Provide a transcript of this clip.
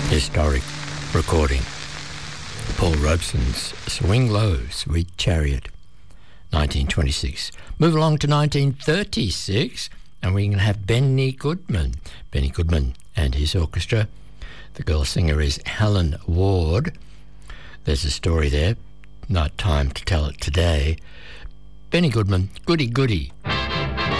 Historic recording. Paul Robeson's Swing Low, Sweet Chariot, 1926. Move along to 1936, and we can have Benny Goodman. Benny Goodman and his orchestra. The girl singer is Helen Ward. There's a story there. Not time to tell it today. Benny Goodman, Goody Goody.